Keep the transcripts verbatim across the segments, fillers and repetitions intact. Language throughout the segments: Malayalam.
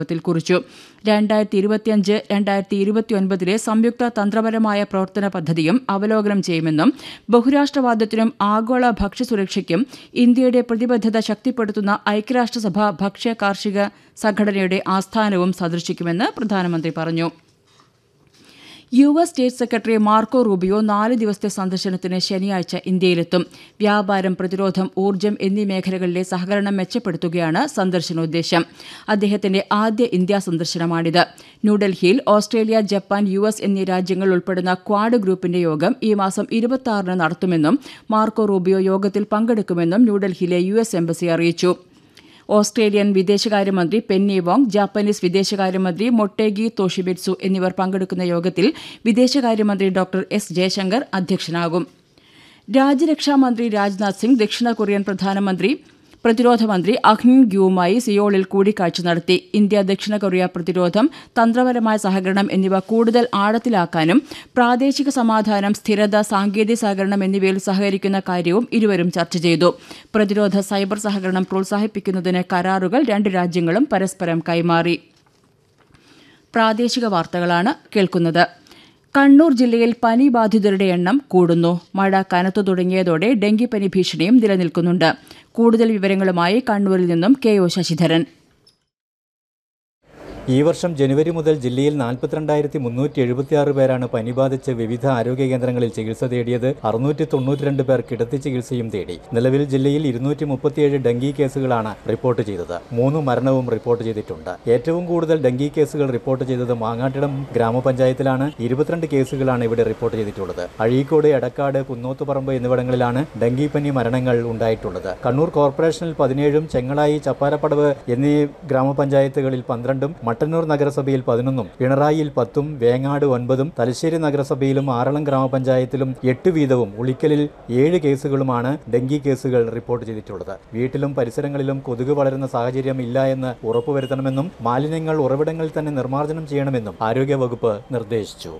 ത്തിൽ കുറിച്ചു. രണ്ടായിരത്തി ഇരുപത്തിയഞ്ച് രണ്ടായിരത്തി ഇരുപത്തിയൊൻപതിലെ സംയുക്ത തന്ത്രപരമായ പ്രവർത്തന പദ്ധതിയും അവലോകനം ചെയ്യുമെന്നും ബഹുരാഷ്ട്രവാദത്തിനും ആഗോള ഭക്ഷ്യസുരക്ഷയ്ക്കും ഇന്ത്യയുടെ പ്രതിബദ്ധത ശക്തിപ്പെടുത്തുന്ന ഐക്യരാഷ്ട്രസഭ ഭക്ഷ്യ കാർഷിക സംഘടനയുടെ ആസ്ഥാനവും സന്ദർശിക്കുമെന്ന് പ്രധാനമന്ത്രി പറഞ്ഞു. U S state secretary Marco Rubio നാല് ദിവസത്തെ സന്ദർശനത്തിന് ശനിയാഴ്ച ഇന്ത്യയിലെത്തും. വ്യാപാരം, പ്രതിരോധം, ഊർജ്ജം എന്നീ മേഖലകളിലെ സഹകരണം മെച്ചപ്പെടുത്തുകയാണ് സന്ദർശനോദ്ദേശ്യം. അദ്ദേഹത്തിന്റെ ആദ്യ ഇന്ത്യാ സന്ദർശനമാണിത്. ന്യൂഡൽഹിയിൽ ഓസ്ട്രേലിയ, ജപ്പാൻ, യു എസ് എന്നീ രാജ്യങ്ങൾ ഉൾപ്പെടുന്ന ക്വാഡ് ഗ്രൂപ്പിന്റെ യോഗം ഈ മാസം ഇരുപത്തിയാറിന് നടത്തുമെന്നും മാർക്കോ റൂബിയോ യോഗത്തിൽ പങ്കെടുക്കുമെന്നും ന്യൂഡൽഹിയിലെ യു എസ് എംബസി അറിയിച്ചു. ഓസ്ട്രേലിയൻ വിദേശകാര്യമന്ത്രി പെന്നി വോങ്, ജാപ്പനീസ് വിദേശകാര്യമന്ത്രി മൊട്ടേഗി തോഷിമിറ്റ്സു എന്നിവർ പങ്കെടുക്കുന്ന യോഗത്തിൽ വിദേശകാര്യമന്ത്രി ഡോക്ടർ എസ് ജയശങ്കർ അധ്യക്ഷനാകും. രാജ്യരക്ഷാമന്ത്രി രാജ്നാഥ് സിംഗ് ദക്ഷിണ കൊറിയൻ പ്രധാനമന്ത്രി പ്രതിരോധ മന്ത്രി അഹ്ൻ ഗ്യൂവുമായി സിയോളിൽ കൂടിക്കാഴ്ച നടത്തി. ഇന്ത്യ ദക്ഷിണ കൊറിയ പ്രതിരോധം, തന്ത്രപരമായ സഹകരണം എന്നിവ കൂടുതൽ ആഴത്തിലാക്കാനും പ്രാദേശിക സമാധാനം, സ്ഥിരത, സാങ്കേതിക സഹകരണം എന്നിവയിൽ സഹകരിക്കുന്ന കാര്യവും ഇരുവരും ചർച്ച ചെയ്തു. പ്രതിരോധ, സൈബർ സഹകരണം പ്രോത്സാഹിപ്പിക്കുന്നതിന് കരാറുകൾ രണ്ട് രാജ്യങ്ങളും പരസ്പരം കൈമാറി. പ്രാദേശിക വാർത്തകളാണ് കേൾക്കുന്നത്. കണ്ണൂർ ജില്ലയിൽ പനി ബാധിതരുടെ എണ്ണം കൂടുന്നു. മഴ കനത്തു തുടങ്ങിയതോടെ ഡെങ്കിപ്പനി ഭീഷണിയും നിലനിൽക്കുന്നുണ്ട്. കൂടുതൽ വിവരങ്ങളുമായി കണ്ണൂരിൽ നിന്നും കെ ഒ ശശിധരൻ. ഈ വർഷം ജനുവരി മുതൽ ജില്ലയിൽ നാൽപ്പത്തിരണ്ടായിരത്തി മുന്നൂറ്റി എഴുപത്തിയാറ് പേരാണ് പനി ബാധിച്ച് വിവിധ ആരോഗ്യ കേന്ദ്രങ്ങളിൽ ചികിത്സ തേടിയത്. അറുന്നൂറ്റി തൊണ്ണൂറ്റിരണ്ട് പേർ കിടത്തി ചികിത്സയും തേടി. നിലവിൽ ജില്ലയിൽ ഇരുന്നൂറ്റി മുപ്പത്തിയേഴ് ഡെങ്കി കേസുകളാണ് റിപ്പോർട്ട് ചെയ്തത്. മൂന്ന് മരണവും റിപ്പോർട്ട് ചെയ്തിട്ടുണ്ട്. ഏറ്റവും കൂടുതൽ ഡെങ്കി കേസുകൾ റിപ്പോർട്ട് ചെയ്തത് മാങ്ങാട്ടിടം ഗ്രാമപഞ്ചായത്തിലാണ്. ഇരുപത്തിരണ്ട് കേസുകളാണ് ഇവിടെ റിപ്പോർട്ട് ചെയ്തിട്ടുള്ളത്. അഴീക്കോട്, എടക്കാട്, കുന്നോത്തുപറമ്പ് എന്നിവിടങ്ങളിലാണ് ഡെങ്കിപ്പനി മരണങ്ങൾ ഉണ്ടായിട്ടുള്ളത്. കണ്ണൂർ കോർപ്പറേഷനിൽ പതിനേഴും ചെങ്ങളായി, ചപ്പാരപ്പടവ് എന്നീ ഗ്രാമപഞ്ചായത്തുകളിൽ പന്ത്രണ്ടും മട്ടന്നൂർ നഗരസഭയിൽ പതിനൊന്നും പിണറായിയിൽ പത്തും വേങ്ങാട് ഒൻപതും തലശ്ശേരി നഗരസഭയിലും ആറളം ഗ്രാമപഞ്ചായത്തിലും എട്ട് വീതവും ഉളിക്കലിൽ ഏഴ് കേസുകളുമാണ് ഡെങ്കി കേസുകൾ റിപ്പോർട്ട് ചെയ്തിട്ടുള്ളത്. വീട്ടിലും പരിസരങ്ങളിലും കൊതുക് വളരുന്ന സാഹചര്യം ഇല്ല എന്ന് ഉറപ്പുവരുത്തണമെന്നും മാലിന്യങ്ങൾ ഉറവിടങ്ങളിൽ തന്നെ നിർമ്മാർജ്ജനം ചെയ്യണമെന്നും ആരോഗ്യവകുപ്പ് നിർദ്ദേശിച്ചു.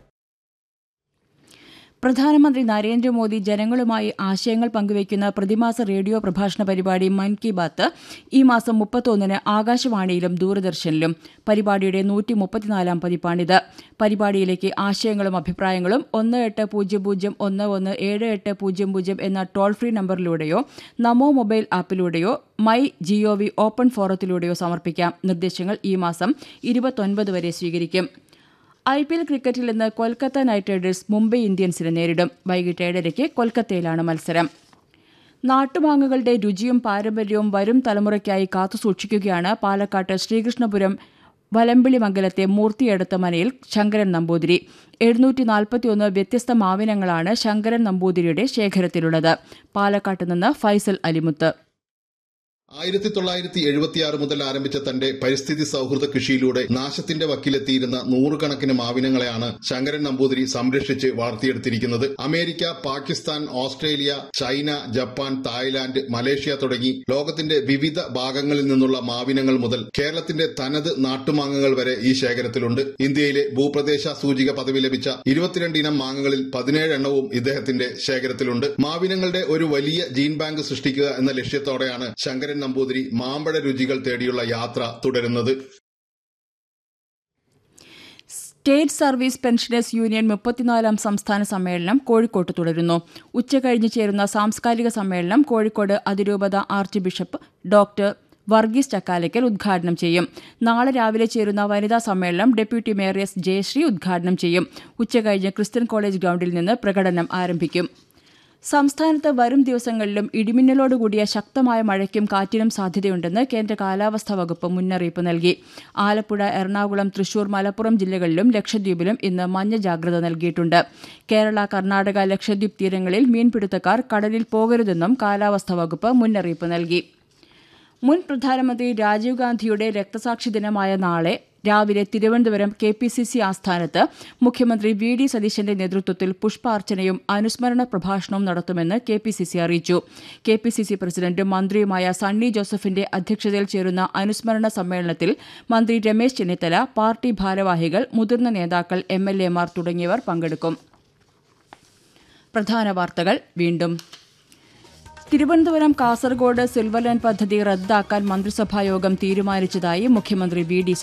പ്രധാനമന്ത്രി നരേന്ദ്രമോദി ജനങ്ങളുമായി ആശയങ്ങൾ പങ്കുവയ്ക്കുന്ന പ്രതിമാസ റേഡിയോ പ്രഭാഷണ പരിപാടി മൻ കി ബാത്ത് ഈ മാസം മുപ്പത്തൊന്നിന് ആകാശവാണിയിലും ദൂരദർശനിലും. പരിപാടിയുടെ നൂറ്റി മുപ്പത്തിനാലാം പതിപ്പാണിത്. പരിപാടിയിലേക്ക് ആശയങ്ങളും അഭിപ്രായങ്ങളും ഒന്ന് എട്ട് പൂജ്യം പൂജ്യം ഒന്ന് ഒന്ന് ഏഴ് എട്ട് പൂജ്യം പൂജ്യം എന്ന toll free നമ്പറിലൂടെയോ Namo mobile ആപ്പിലൂടെയോ my G O V open ഫോറത്തിലൂടെയോ സമർപ്പിക്കാം. നിർദ്ദേശങ്ങൾ ഈ മാസം ഇരുപത്തൊൻപത് വരെ സ്വീകരിക്കും. ഐ പി എൽ ക്രിക്കറ്റിൽ ഇന്ന് കൊൽക്കത്ത നൈറ്റ് റൈഡേഴ്സ് മുംബൈ ഇന്ത്യൻസിനെ നേരിടും. വൈകിട്ട് ഏഴരയ്ക്ക് കൊൽക്കത്തയിലാണ് മത്സരം. നാട്ടുമാങ്ങകളുടെ രുചിയും പാരമ്പര്യവും വരും തലമുറയ്ക്കായി കാത്തുസൂക്ഷിക്കുകയാണ് പാലക്കാട്ട് ശ്രീകൃഷ്ണപുരം വലമ്പിളി മംഗലത്തെ മൂർത്തിയെടുത്ത മനയിൽ ശങ്കരൻ നമ്പൂതിരി. എഴുന്നൂറ്റി നാൽപ്പത്തിയൊന്ന് വ്യത്യസ്ത മാവിനങ്ങളാണ് ശങ്കരൻ നമ്പൂതിരിയുടെ ശേഖരത്തിലുള്ളത്. പാലക്കാട്ട് നിന്ന് ഫൈസൽ അലിമുത്ത്. ആയിരത്തി തൊള്ളായിരത്തി എഴുപത്തിയാറ് മുതൽ ആരംഭിച്ച തന്റെ പരിസ്ഥിതി സൌഹൃദ കൃഷിയിലൂടെ നാശത്തിന്റെ വക്കിലെത്തിയിരുന്ന നൂറുകണക്കിന് മാവിനങ്ങളെയാണ് ശങ്കരൻ നമ്പൂതിരി സംരക്ഷിച്ച് വളർത്തിയെടുത്തിരിക്കുന്നത്. America, Pakistan, Australia, China, Japan, Thailand, Malaysia തുടങ്ങി ലോകത്തിന്റെ വിവിധ ഭാഗങ്ങളിൽ നിന്നുള്ള മാവിനങ്ങൾ മുതൽ കേരളത്തിന്റെ തനത് നാട്ടുമാങ്ങകൾ വരെ ഈ ശേഖരത്തിലുണ്ട്. ഇന്ത്യയിലെ ഭൂപ്രദേശ സൂചിക പദവി ലഭിച്ച ഇരുപത്തിരണ്ട് ഇനം മാങ്ങകളിൽ പതിനേഴ് എണ്ണവും ഇദ്ദേഹത്തിന്റെ ശേഖരത്തിലുണ്ട്. മാവിനങ്ങളുടെ ഒരു വലിയ ജീൻ ബാങ്ക് സൃഷ്ടിക്കുക എന്ന ലക്ഷ്യത്തോടെയാണ് ശങ്കരൻ നമ്പൂതിരി മാമ്പഴ രുചികൾ തേടിയുള്ള യാത്ര തുടരുന്നത്. സ്റ്റേറ്റ് സർവീസ് പെൻഷനേഴ്സ് യൂണിയൻ മുപ്പത്തിനാലാം സംസ്ഥാന സമ്മേളനം കോഴിക്കോട്ട് തുടരുന്നു. ഉച്ചകഴിഞ്ഞ് ചേരുന്ന സാംസ്കാരിക സമ്മേളനം കോഴിക്കോട് അതിരൂപത arch bishop doctor Varghese Chakkalakkal ഉദ്ഘാടനം ചെയ്യും. നാളെ രാവിലെ ചേരുന്ന വനിതാ സമ്മേളനം ഡെപ്യൂട്ടി മേയർ എസ് ജയശ്രീ ഉദ്ഘാടനം ചെയ്യും. ഉച്ചകഴിഞ്ഞ് ക്രിസ്ത്യൻ കോളേജ് ഗ്രൌണ്ടിൽ നിന്ന് പ്രകടനം ആരംഭിക്കും. സംസ്ഥാനത്ത് വരും ദിവസങ്ങളിലും ഇടിമിന്നലോടുകൂടിയ ശക്തമായ മഴയ്ക്കും കാറ്റിനും സാധ്യതയുണ്ടെന്ന് കേന്ദ്ര കാലാവസ്ഥാ വകുപ്പ് മുന്നറിയിപ്പ് നൽകി. ആലപ്പുഴ, എറണാകുളം, തൃശൂർ, മലപ്പുറം ജില്ലകളിലും ലക്ഷദ്വീപിലും ഇന്ന് മഞ്ഞ ജാഗ്രത നൽകിയിട്ടുണ്ട്. കേരള, കർണാടക, ലക്ഷദ്വീപ് തീരങ്ങളിൽ മീൻപിടുത്തക്കാർ കടലിൽ പോകരുതെന്നും കാലാവസ്ഥാ വകുപ്പ് മുന്നറിയിപ്പ് നൽകി. മുൻ പ്രധാനമന്ത്രി രാജീവ് ഗാന്ധിയുടെ രക്തസാക്ഷി ദിനമായ നാളെ രാവിലെ Thiruvananthapuram K P C C ആസ്ഥാനത്ത് മുഖ്യമന്ത്രി വി ഡി സതീശന്റെ നേതൃത്വത്തിൽ പുഷ്പാർച്ചനയും അനുസ്മരണ പ്രഭാഷണവും നടത്തുമെന്ന് കെ പി സി സി അറിയിച്ചു. കെ പി സി സി പ്രസിഡന്റും മന്ത്രിയുമായ സണ്ണി ജോസഫിന്റെ അധ്യക്ഷതയിൽ ചേരുന്ന അനുസ്മരണ സമ്മേളനത്തിൽ മന്ത്രി രമേശ് ചെന്നിത്തല, പാർട്ടി ഭാരവാഹികൾ, മുതിർന്ന നേതാക്കൾ, എം എൽ എമാർ തുടങ്ങിയവർ പങ്കെടുക്കും. പ്രധാന വാർത്തകൾ വീണ്ടും. തിരുവനന്തപുരം കാസർഗോഡ് സിൽവർ ലൈൻ പദ്ധതി റദ്ദാക്കാൻ മന്ത്രിസഭായോഗം തീരുമാനിച്ചതായി മുഖ്യമന്ത്രി വി ഡി